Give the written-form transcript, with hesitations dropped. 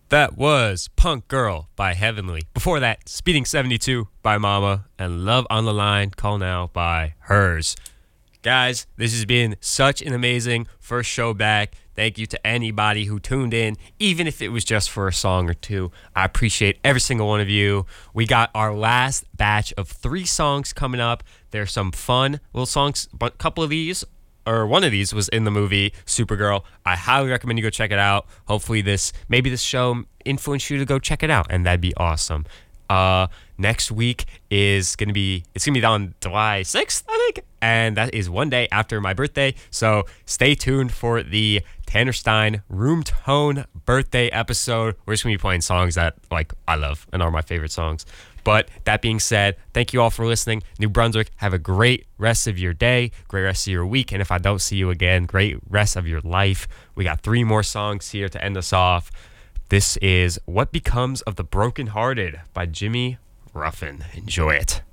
That was Punk Girl by Heavenly. Before that, Speeding 72 by Mama and Love on the Line, Call Now by Hers. Guys, this has been such an amazing first show back. Thank you to anybody who tuned in, even if it was just for a song or two. I appreciate every single one of you. We got our last batch of 3 songs coming up. There's some fun little songs, but a couple of these, or one of these was in the movie Supergirl. I highly recommend you go check it out. Hopefully maybe this show influenced you to go check it out, and that'd be awesome. Next week it's gonna be on July 6th, I think, and that is one day after my birthday. So stay tuned for the Tanner Stein Room Tone birthday episode. We're just gonna be playing songs that I love and are my favorite songs. But that being said, thank you all for listening. New Brunswick, have a great rest of your day, great rest of your week, and if I don't see you again, great rest of your life. We got 3 more songs here to end us off. This is What Becomes of the Brokenhearted by Jimmy Ruffin. Enjoy it.